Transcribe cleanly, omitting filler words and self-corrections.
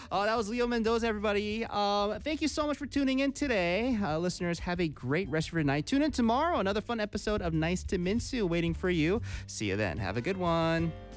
That was Leo Mendoza, everybody. Thank you so much for tuning in today. Listeners, have a great rest of your night. Tune in tomorrow. Another fun episode of Nice to Minsu waiting for you. See you then. Have a good one.